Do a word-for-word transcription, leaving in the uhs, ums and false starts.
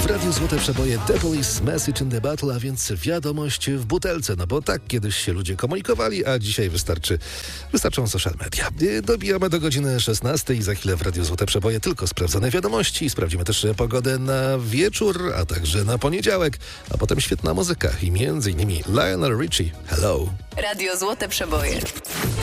W Radiu Złote Przeboje The Police Message in the Battle, a więc wiadomość w butelce, no bo tak kiedyś się ludzie komunikowali, a dzisiaj wystarczy, wystarczą social media. Dobijamy do godziny szesnastej i za chwilę w Radiu Złote Przeboje tylko sprawdzone wiadomości. Sprawdzimy też pogodę na wieczór, a także na poniedziałek, a potem świetna muzyka i między innymi Lionel Richie. Hello. Radio Złote Przeboje.